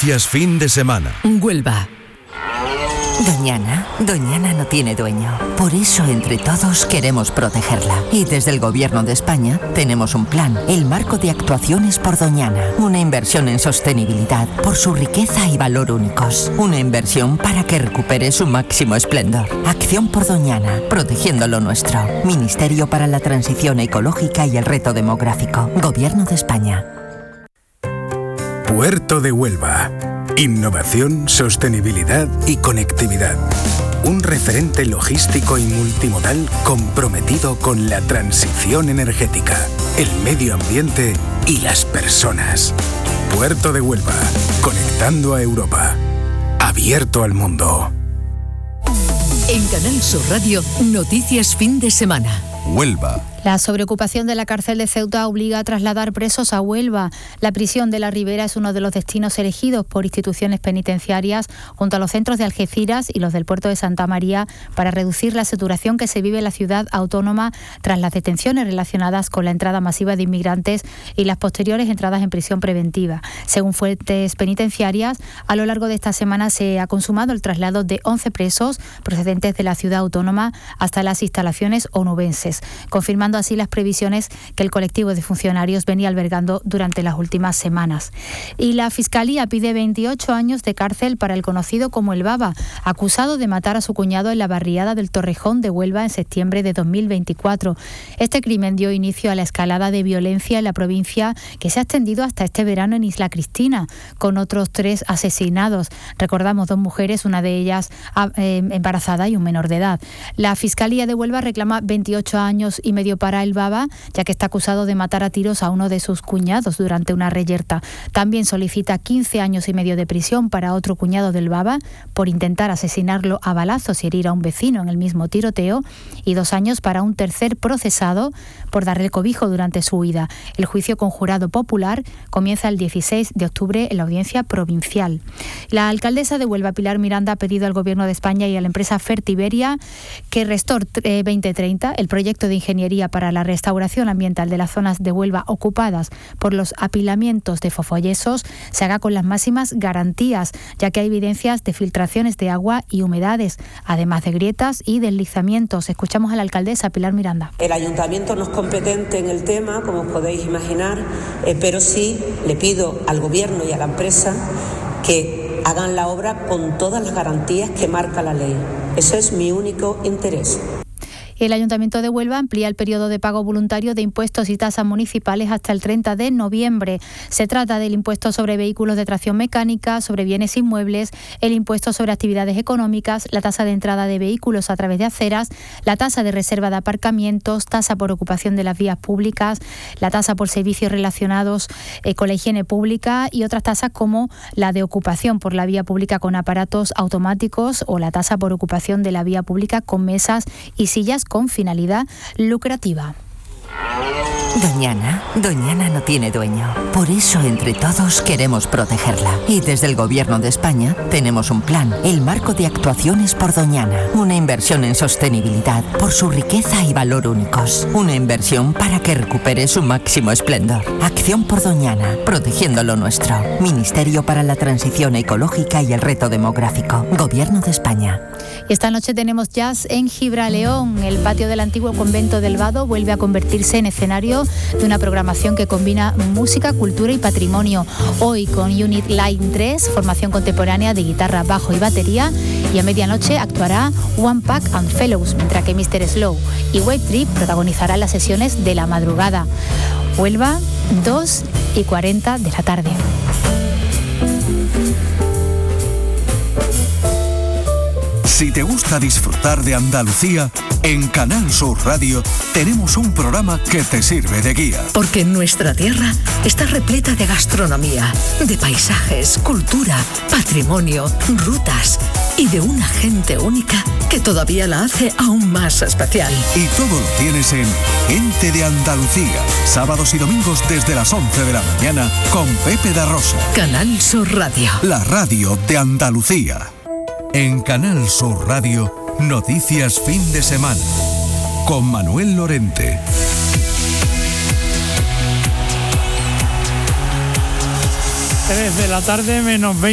Noticias fin de semana. Huelva. Doñana no tiene dueño. Por eso entre todos queremos protegerla. Y desde el Gobierno de España tenemos un plan, el Marco de Actuaciones por Doñana. Una inversión en sostenibilidad por su riqueza y valor únicos. Una inversión para que recupere su máximo esplendor. Acción por Doñana, protegiendo lo nuestro. Ministerio para la Transición Ecológica y el Reto Demográfico. Gobierno de España. Puerto de Huelva. Innovación, sostenibilidad y conectividad. Un referente logístico y multimodal comprometido con la transición energética, el medio ambiente y las personas. Puerto de Huelva, conectando a Europa. Abierto al mundo. En Canal Sur Radio, Noticias fin de semana. Huelva. La sobreocupación de la cárcel de Ceuta obliga a trasladar presos a Huelva. La prisión de la Ribera es uno de los destinos elegidos por instituciones penitenciarias junto a los centros de Algeciras y los del puerto de Santa María para reducir la saturación que se vive en la ciudad autónoma tras las detenciones relacionadas con la entrada masiva de inmigrantes y las posteriores entradas en prisión preventiva. Según fuentes penitenciarias, a lo largo de esta semana se ha consumado el traslado de 11 presos procedentes de la ciudad autónoma hasta las instalaciones onubenses, confirmando así las previsiones que el colectivo de funcionarios venía albergando durante las últimas semanas. Y la Fiscalía pide 28 años de cárcel para el conocido como el Baba, acusado de matar a su cuñado en la barriada del Torrejón de Huelva en septiembre de 2024. Este crimen dio inicio a la escalada de violencia en la provincia que se ha extendido hasta este verano en Isla Cristina, con otros 3 asesinados. Recordamos 2 mujeres, una de ellas embarazada y un menor de edad. La Fiscalía de Huelva reclama 28 años y medio para el Baba, ya que está acusado de matar a tiros a uno de sus cuñados durante una reyerta. También solicita 15 años y medio de prisión para otro cuñado del Baba por intentar asesinarlo a balazos y herir a un vecino en el mismo tiroteo, y 2 años para un tercer procesado por darle cobijo durante su huida. El juicio con jurado popular comienza el 16 de octubre en la audiencia provincial. La alcaldesa de Huelva, Pilar Miranda, ha pedido al Gobierno de España y a la empresa Fertiberia que Restor 2030, el proyecto de ingeniería para la restauración ambiental de las zonas de Huelva ocupadas por los apilamientos de fosfoyesos, se haga con las máximas garantías, ya que hay evidencias de filtraciones de agua y humedades, además de grietas y deslizamientos. Escuchamos a la alcaldesa Pilar Miranda. El ayuntamiento no es competente en el tema, como os podéis imaginar, pero sí le pido al Gobierno y a la empresa que hagan la obra con todas las garantías que marca la ley. Ese es mi único interés. El Ayuntamiento de Huelva amplía el periodo de pago voluntario de impuestos y tasas municipales hasta el 30 de noviembre. Se trata del impuesto sobre vehículos de tracción mecánica, sobre bienes inmuebles, el impuesto sobre actividades económicas, la tasa de entrada de vehículos a través de aceras, la tasa de reserva de aparcamientos, tasa por ocupación de las vías públicas, la tasa por servicios relacionados con la higiene pública y otras tasas como la de ocupación por la vía pública con aparatos automáticos o la tasa por ocupación de la vía pública con mesas y sillas con finalidad lucrativa. Doñana no tiene dueño. Por eso entre todos queremos protegerla. Y desde el Gobierno de España tenemos un plan, el Marco de Actuaciones por Doñana. Una inversión en sostenibilidad por su riqueza y valor únicos. Una inversión para que recupere su máximo esplendor. Acción por Doñana, protegiendo lo nuestro. Ministerio para la Transición Ecológica y el Reto Demográfico. Gobierno de España. Y esta noche tenemos jazz en Gibraleón. El patio del antiguo convento del Vado vuelve a convertirse en escenario de una programación que combina música, cultura y patrimonio. Hoy con Unit Line 3, formación contemporánea de guitarra, bajo y batería. Y a medianoche actuará One Pack and Fellows, mientras que Mr. Slow y Wave Trip protagonizarán las sesiones de la madrugada. Huelva, 2:40 de la tarde. Si te gusta disfrutar de Andalucía, en Canal Sur Radio tenemos un programa que te sirve de guía. Porque nuestra tierra está repleta de gastronomía, de paisajes, cultura, patrimonio, rutas y de una gente única que todavía la hace aún más especial. Y todo lo tienes en Gente de Andalucía, sábados y domingos desde las 11 de la mañana con Pepe da Rosa. Canal Sur Radio. La radio de Andalucía. En Canal Sur Radio, Noticias fin de semana, con Manuel Lorente. 3 de la tarde menos 20.